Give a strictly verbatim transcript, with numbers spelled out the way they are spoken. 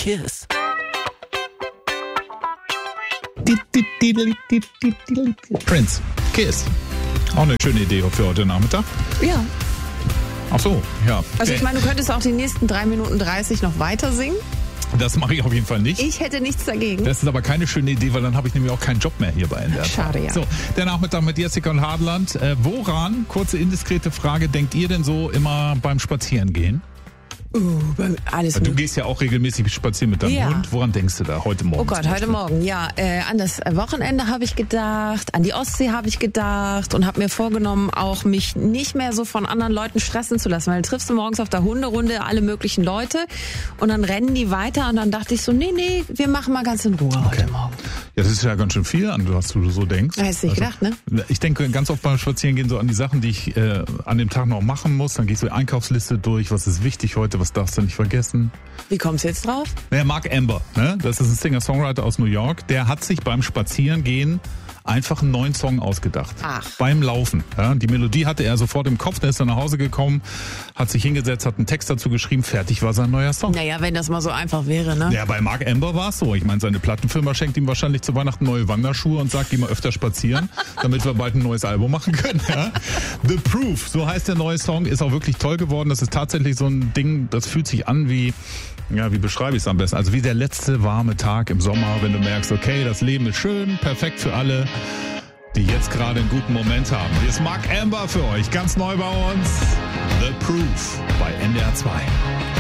Kiss. Prince, Kiss. Auch eine schöne Idee für heute Nachmittag. Ja. Ach so, ja. Also ich meine, du könntest auch die nächsten drei Minuten dreißig noch weiter singen. Das mache ich auf jeden Fall nicht. Ich hätte nichts dagegen. Das ist aber keine schöne Idee, weil dann habe ich nämlich auch keinen Job mehr hier bei N D R. Schade, ja. So, der Nachmittag mit Jessica und Hartland. Äh, woran, kurze indiskrete Frage, denkt ihr denn so immer beim Spazierengehen? Uh, alles Du gut. gehst ja auch regelmäßig spazieren mit deinem Ja. Hund. Woran denkst du da heute Morgen? Oh Gott, heute Morgen, ja. Äh, an das Wochenende habe ich gedacht, an die Ostsee habe ich gedacht und habe mir vorgenommen, auch mich nicht mehr so von anderen Leuten stressen zu lassen. Weil du triffst du morgens auf der Hunderunde alle möglichen Leute und dann rennen die weiter und dann dachte ich so, nee, nee, wir machen mal ganz in Ruhe heute Morgen. Ja, das ist ja ganz schön viel, an was du so denkst. Hättest du nicht gedacht, ne? Ich denke ganz oft beim Spazierengehen so an die Sachen, die ich äh, an dem Tag noch machen muss. Dann gehe ich so die Einkaufsliste durch, was ist wichtig heute, was darfst du nicht vergessen. Wie kommst du jetzt drauf? Der Mark Amber, ne? Das ist ein Singer-Songwriter aus New York, der hat sich beim Spazierengehen einfach einen neuen Song ausgedacht. Ach. Beim Laufen. Ja? Die Melodie hatte er sofort im Kopf, der ist dann nach Hause gekommen, hat sich hingesetzt, hat einen Text dazu geschrieben, fertig war sein neuer Song. Naja, wenn das mal so einfach wäre, ne? Ja, bei Mark Amber war es so. Ich meine, seine Plattenfirma schenkt ihm wahrscheinlich zu Weihnachten neue Wanderschuhe und sagt, geh mal öfter spazieren, damit wir bald ein neues Album machen können. Ja? The Proof, so heißt der neue Song, ist auch wirklich toll geworden. Das ist tatsächlich so ein Ding, das fühlt sich an wie, ja, wie beschreibe ich es am besten? Also wie der letzte warme Tag im Sommer, wenn du merkst, okay, das Leben ist schön, perfekt für alle, die jetzt gerade einen guten Moment haben. Hier ist Mark Amber für euch, ganz neu bei uns. The Proof bei N D R zwei.